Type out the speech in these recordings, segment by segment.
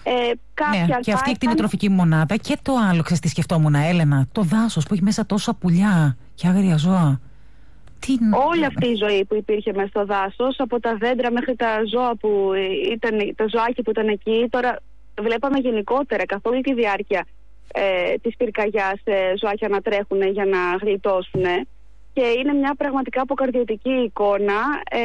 Ναι, και αυτή η κτηνοτροφική μονάδα και το άλλο, ξέρεις τι σκεφτόμουν, Έλενα, το δάσος που έχει μέσα τόσα πουλιά και άγρια ζώα. Όλη αυτή η ζωή που υπήρχε μέσα στο δάσος, από τα δέντρα μέχρι τα ζώα που ήταν, τα ζωάκια που ήταν εκεί. Τώρα βλέπαμε γενικότερα καθ' όλη τη διάρκεια της πυρκαγιάς ζωάκια να τρέχουν για να γλιτώσουν. Και είναι μια πραγματικά αποκαρδιωτική εικόνα.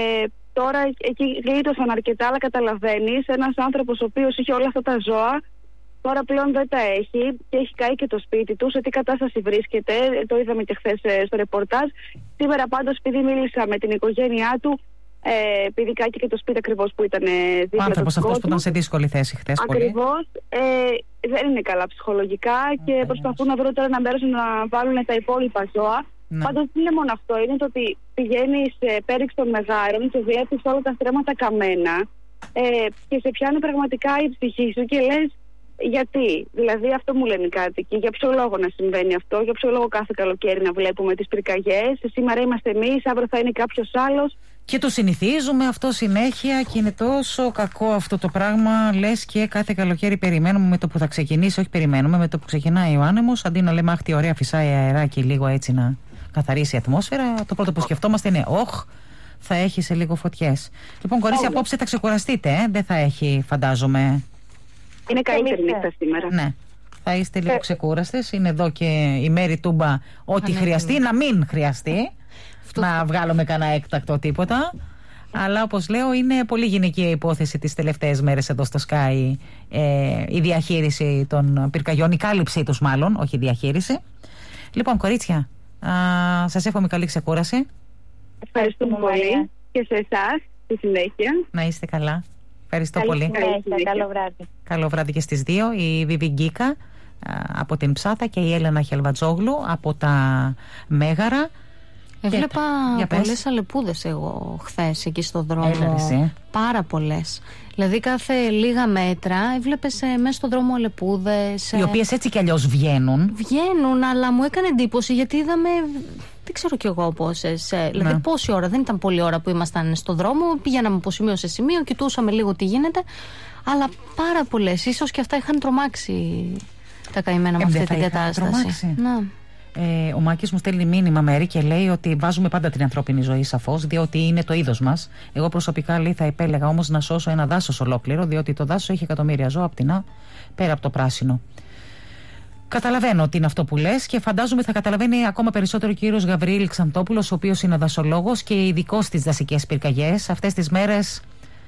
Τώρα εκεί γλίτωσαν αρκετά, αλλά καταλαβαίνεις, ένας άνθρωπος ο οποίος είχε όλα αυτά τα ζώα, τώρα πλέον δεν τα έχει και έχει καεί και το σπίτι του. Σε τι κατάσταση βρίσκεται, το είδαμε και χθες στο ρεπορτάζ. Σήμερα πάντως, επειδή μίλησα με την οικογένειά του, επειδή καήκε και το σπίτι ακριβώς που ήταν δίπλα. Ο άνθρωπος αυτός που ήταν σε δύσκολη θέση χθες. Ακριβώς. Δεν είναι καλά ψυχολογικά και προσπαθούν να βρουν τώρα ένα μέρος να βάλουν τα υπόλοιπα ζώα. Ναι. Πάντως δεν είναι μόνο αυτό, είναι το ότι πηγαίνεις πέριξ των Μεγάρων και βλέπεις όλα τα στρέμματα καμένα και σε πιάνει πραγματικά η ψυχή σου και λες γιατί. Δηλαδή αυτό μου λένε οι κάτοικοι, για ποιο λόγο να συμβαίνει αυτό, για ποιο λόγο κάθε καλοκαίρι να βλέπουμε τις πυρκαγιές, σήμερα είμαστε εμείς, αύριο θα είναι κάποιος άλλος. Και το συνηθίζουμε αυτό συνέχεια και είναι τόσο κακό αυτό το πράγμα. Λες και κάθε καλοκαίρι περιμένουμε με το που θα ξεκινήσει, όχι περιμένουμε, με το που ξεκινάει ο άνεμος, αντί να λέμε αχ τι ωραία φυσάει αεράκι λίγο έτσι να καθαρίσει η ατμόσφαιρα, το πρώτο που σκεφτόμαστε είναι θα έχει σε λίγο φωτιές. Λοιπόν, κορίτσια, απόψε θα ξεκουραστείτε, δεν θα έχει, φαντάζομαι. Είναι καλύτερη νύχτα σήμερα. Ναι. Θα είστε λίγο ξεκούραστες. Είναι εδώ και η Μέρη Τούμπα. Ό,τι χρειαστεί, να μην χρειαστεί. Να βγάλουμε κανένα έκτακτο τίποτα. Αλλά όπως λέω, είναι πολύ γυναικεία υπόθεση τις τελευταίες μέρες εδώ στο Sky η διαχείριση των πυρκαγιών, η κάλυψή τους μάλλον, όχι η διαχείριση. Λοιπόν, κορίτσια, σας εύχομαι καλή ξεκούραση. Ευχαριστούμε πολύ και σε εσάς στη συνέχεια. Να είστε καλά. Ευχαριστώ πολύ. Καλό βράδυ. Καλό βράδυ και στις δύο. Η Βίβη Γκίκα από την Ψάτα και η Έλενα Χελβατζόγλου από τα Μέγαρα. Έβλεπα πολλές αλεπούδες εγώ χθες εκεί στον δρόμο. Πάρα πολλές. Δηλαδή κάθε λίγα μέτρα έβλεπες μέσα στον δρόμο αλεπούδες. Οι οποίες έτσι κι αλλιώς βγαίνουν. Βγαίνουν, αλλά μου έκανε εντύπωση γιατί είδαμε. Δεν ξέρω κι εγώ πόσες. Δηλαδή, πόση ώρα, δεν ήταν πολλή ώρα που ήμασταν στον δρόμο. Πήγαμε από σημείο σε σημείο, κοιτούσαμε λίγο τι γίνεται. Αλλά πάρα πολλές. Ίσως και αυτά είχαν τρομάξει τα καημένα με αυτή την κατάσταση. Ο Μάκης μου στέλνει μήνυμα, Μέρη, και λέει ότι βάζουμε πάντα την ανθρώπινη ζωή σαφώς, διότι είναι το είδος μας. Εγώ προσωπικά, λέει, θα επέλεγα όμως να σώσω ένα δάσος ολόκληρο, διότι το δάσος έχει εκατομμύρια ζώα απ' την Α, πέρα από το πράσινο. Καταλαβαίνω ότι είναι αυτό που λες και φαντάζομαι θα καταλαβαίνει ακόμα περισσότερο ο κύριος Γαβρίλη Ξαντόπουλος, ο οποίος είναι δασολόγος και ειδικός στις δασικές πυρκαγιές. Αυτές τις μέρες,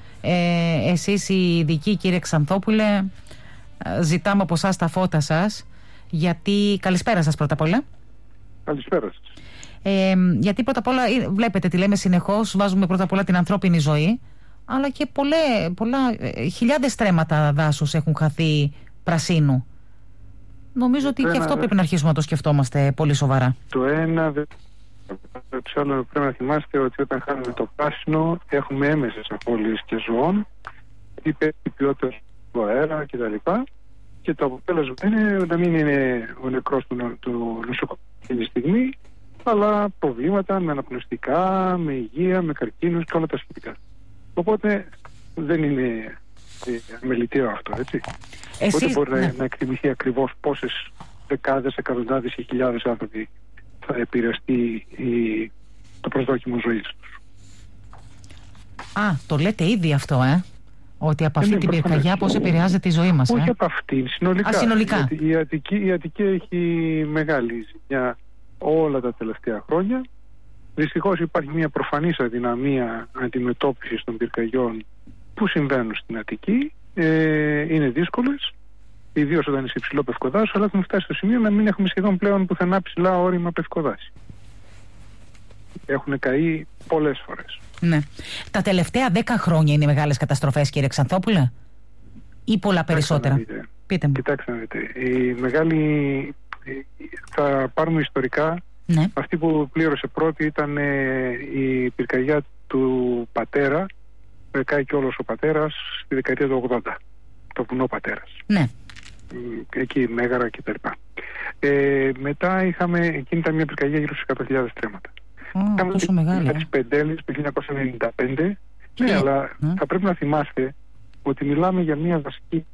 εσείς οι ειδικοί, κύριε Ξαντόπουλε, ζητάμε από εσάς τα φώτα σας, γιατί. Καλησπέρα σας πρώτα απ' όλα. Καλησπέρα σας. Γιατί πρώτα απ' όλα, βλέπετε τι λέμε συνεχώς, βάζουμε πρώτα απ' όλα την ανθρώπινη ζωή, αλλά και χιλιάδες στρέμματα δάσους έχουν χαθεί πρασίνου. Νομίζω ότι και αυτό πρέπει να αρχίσουμε να το σκεφτόμαστε πολύ σοβαρά. Το ένα, το άλλο πρέπει να θυμάστε ότι όταν χάνουμε το πράσινο έχουμε έμεσες απώλειες και ζώων, η ποιότητα του αέρα κτλ. Και το αποτέλεσμα είναι να μην είναι ο νεκρός του νοσοκομείου αυτή τη στιγμή, αλλά προβλήματα με αναπνευστικά, με υγεία, με καρκίνους και όλα τα σχετικά. Οπότε δεν είναι αμεληταίο αυτό, έτσι. Οπότε μπορεί να εκτιμηθεί ακριβώς πόσες δεκάδες, εκατοντάδες και χιλιάδες άνθρωποι θα επηρεαστεί το προσδόκιμο ζωής τους. Το λέτε ήδη αυτό, ότι από αυτή την πυρκαγιά πώς επηρεάζεται η ζωή μας. Όχι από αυτήν, συνολικά. Γιατί η Αττική έχει μεγάλη ζημιά όλα τα τελευταία χρόνια. Δυστυχώς υπάρχει μια προφανής αδυναμία αντιμετώπισης των πυρκαγιών που συμβαίνουν στην Αττική. Είναι δύσκολες, ιδίως όταν είσαι υψηλό πευκοδάσος, αλλά έχουμε φτάσει στο σημείο να μην έχουμε σχεδόν πλέον πουθενά ψηλά όρημα πευκοδάση. Έχουν καεί πολλές φορές. Ναι. Τα τελευταία 10 χρόνια είναι οι μεγάλες καταστροφές, κύριε Ξανθόπουλε, ή πολλά περισσότερα? Πείτε μου. Κοιτάξτε να δείτε. Η μεγάλη, θα πάρουμε ιστορικά. Ναι. Αυτή που πλήρωσε πρώτη ήταν η πυρκαγιά του Πατέρα. Κάει όλος ο Πατέρας στη δεκαετία του 80. Το βουνό Πατέρας. Ναι. Εκεί Μέγαρα κτλ. Μετά εκείνη ήταν μια πυρκαγιά γύρω στους 100.000 στρέμματα. Τόσο μεγάλη. Τις Πεντέλης το 1995. Ναι, αλλά θα πρέπει να θυμάστε ότι μιλάμε για μια βασική